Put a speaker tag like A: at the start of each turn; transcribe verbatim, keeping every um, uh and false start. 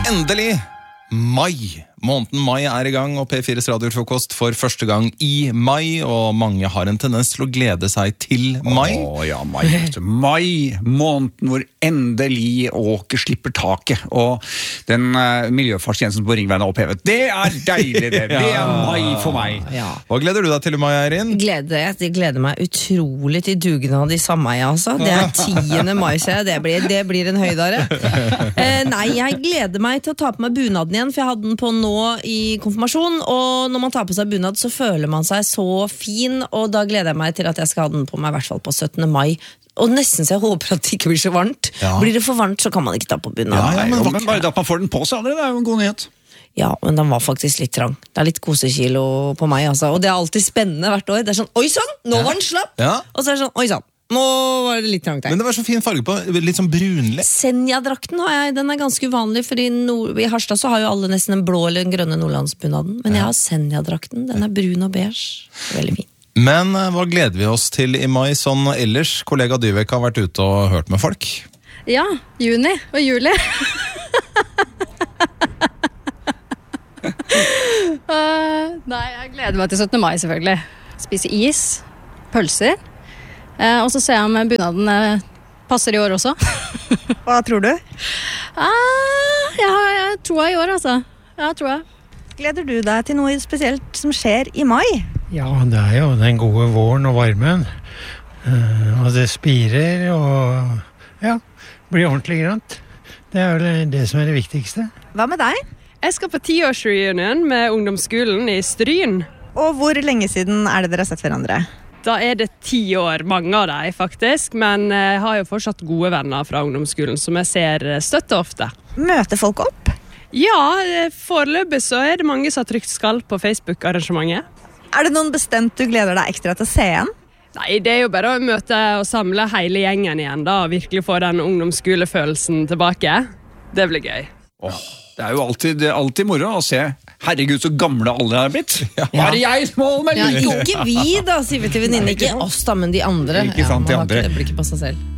A: Endelig! Mai! Måneden mai er i gang, og P fires radiofrokost for første gang i mai, og mange har en tendens til å glede seg til mai.
B: Å ja, mai. Mai, måneden hvor endelig åker slipper taket, og den uh, miljøfartstjenesten på Ringveien er opphevet. Det er deilig, det. Det er mai for meg.
A: Ja. Hva gleder du deg til i mai, Eirin?
C: Gleder, jeg gleder meg utrolig til dugnad i Sameia, altså. Det er tiende mai, så det blir, det blir en høydare. Eh, nei, jeg gleder meg til å ta på meg bunaden igjen, for jeg hadde den på nå i konfirmasjon, og når man tar på seg bunad så føler man seg så fin, og da gleder jeg meg til at jeg skal ha den på meg i hvert fall på syttende mai, og nesten så jeg håper at det ikke blir så varmt. Ja. Blir det for varmt så kan man ikke ta på bunad.
B: Ja, ja, men, men bare at man får den på seg, det er jo en god nyhet.
C: Ja, men den var faktisk litt trang. Det er litt kosekilo på meg, altså. Og det er alltid spennende hvert år. Det er sånn, oi sann, nå var den slapp! Ja. Og så er det sånn, oi sann, nå var det litt trangt her.
A: Men det var så fin farge på, litt sånn brunlig.
C: Senja-drakten har jeg, den er ganske uvanlig, for i, Nord- i Harstad så har jo alle nesten en blå eller en grønne nordlandsbunaden. Men jeg har Senja-drakten, den er brun og beige. Veldig fin.
A: Men hva gleder vi oss til i mai sånn ellers? Kollega Dyvek har vært ute og hørt med folk.
D: Ja, juni og juli. uh, nei, jeg gleder meg til syttende mai selvfølgelig. Spise is, pølser. Uh, og så ser jeg om bunaden uh, passer i år også.
E: Hva tror du?
D: Uh, jeg har jeg tror jeg i år, altså. Ja, tror jeg.
E: Gleder du deg til noe spesielt som skjer i mai?
F: Ja, det er jo den gode våren og varmen. Uh, og det spirer og ja, blir ordentlig grønt. Det er vel det som er det viktigste.
E: Hva med deg?
G: Jeg skal på tiårsreunion med ungdomsskolen i Stryn.
E: Og hvor lenge siden er det dere har sett hverandre?
G: Da er det ti år, mange av dem faktisk, men jeg har jo fortsatt gode venner fra ungdomsskolen som jeg ser støtte ofte.
E: Møter folk opp?
G: Ja, foreløpig så er det mange som har trykt skall på Facebook-arrangementet.
E: Er det noen bestemt du gleder deg ekstra til å se igjen?
G: Nei, det er jo bare å møte og samle hele gjengen igjen da, og virkelig få den ungdomsskolefølelsen tilbake. Det blir gøy.
B: Åh, det er jo alltid, alltid moro å se. Herregud, så gamle alle er blitt. Ja. Hva er det jeg som holder meg?
C: Ja, ikke vi da, sier vi til venninne. Ikke oss da, men de andre.
B: Ikke sant,
C: ja,
B: de andre.
C: Det blir ikke på seg selv.